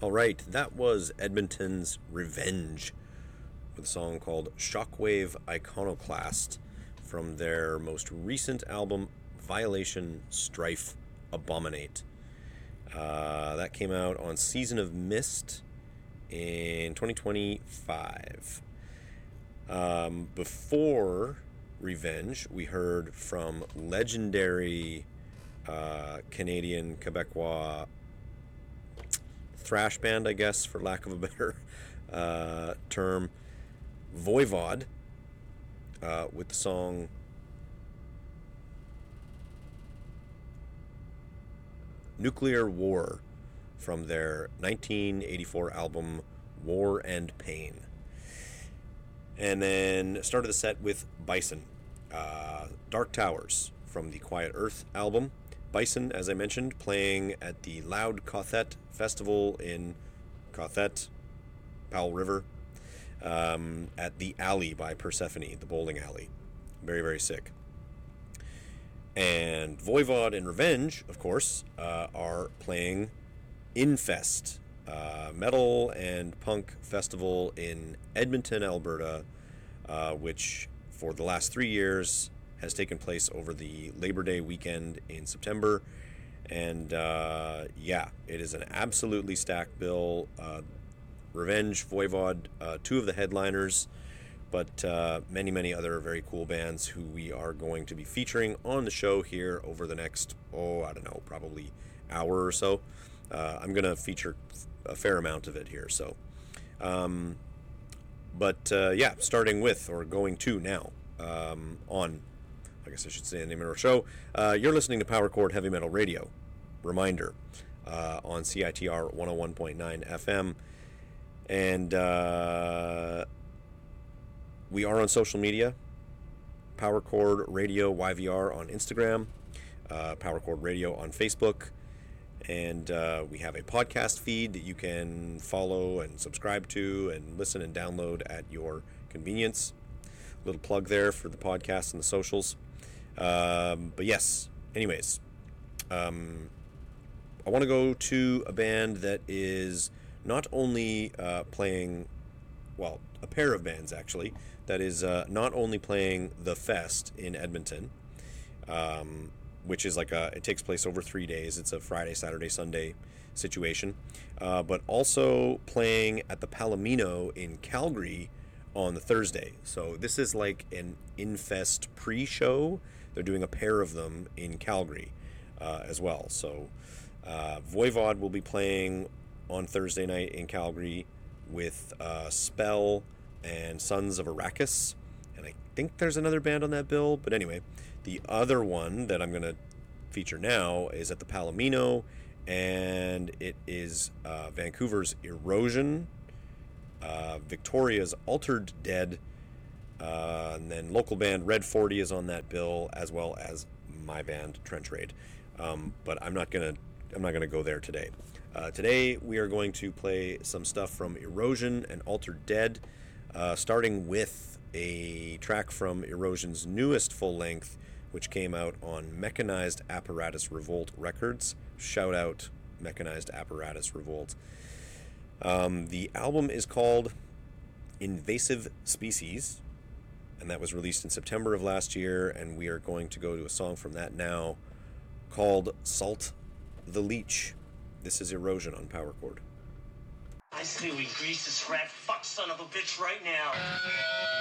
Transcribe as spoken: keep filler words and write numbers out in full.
Alright, that was Edmonton's Revenge with a song called Shockwave Iconoclast from their most recent album, Violation Strife Abominate. Uh, that came out on Season of Mist in twenty twenty-five. Um, before Revenge, we heard from legendary uh, Canadian Quebecois thrash band, I guess, for lack of a better uh, term, Voivod, uh, with the song Nuclear War from their nineteen eighty-four album War and Pain. And then started the set with Bison, uh, Dark Towers from the Quiet Earth album. Bison, as I mentioned, playing at the Loud Cauthette Festival in Cauthette, Powell River, um, at the Alley by Persephone, the bowling alley. Very, very sick. And Voivod and Revenge, of course, uh, are playing Infest, uh, metal and punk festival in Edmonton, Alberta, uh, which for the last three years has taken place over the Labor Day weekend in September. And uh, yeah, it is an absolutely stacked bill. Uh, Revenge, Voivod, uh, two of the headliners, but uh, many, many other very cool bands who we are going to be featuring on the show here over the next, oh, I don't know, probably hour or so. Uh, I'm going to feature a fair amount of it here. So, um, but uh, yeah, starting with, or going to now, um, on, I guess I should say the name of our show. Uh, you're listening to Power Chord Heavy Metal Radio. Reminder, uh, on C I T R one oh one point nine F M. And uh, we are on social media. Power Chord Radio Y V R on Instagram. Uh, Power Chord Radio on Facebook. And uh, we have a podcast feed that you can follow and subscribe to and listen and download at your convenience. Little plug there for the podcast and the socials. Um, but yes, anyways, um, I want to go to a band that is not only uh, playing, well, a pair of bands actually, that is uh, not only playing The Fest in Edmonton, um, which is like a, it takes place over three days. It's a Friday, Saturday, Sunday situation, uh, but also playing at the Palomino in Calgary on the Thursday. So this is like an Infest pre-show. They're doing a pair of them in Calgary uh, as well. So uh, Voivod will be playing on Thursday night in Calgary with uh, Spell and Sons of Arrakis. And I think there's another band on that bill. But anyway, the other one that I'm going to feature now is at the Palomino. And it is uh, Vancouver's Erosion, Uh, Victoria's Altered Dead, uh, and then local band Red forty is on that bill, as well as my band Trench Raid. Um, but I'm not gonna I'm not gonna go there today. Uh, today we are going to play some stuff from Erosion and Altered Dead, uh, starting with a track from Erosion's newest full length, which came out on Mechanized Apparatus Revolt Records. Shout out Mechanized Apparatus Revolt. Um, the album is called Invasive Species, and that was released in September of last year, and we are going to go to a song from that now called Salt the Leech. This is Erosion on Power Chord. I say we grease this rat fuck son of a bitch right now.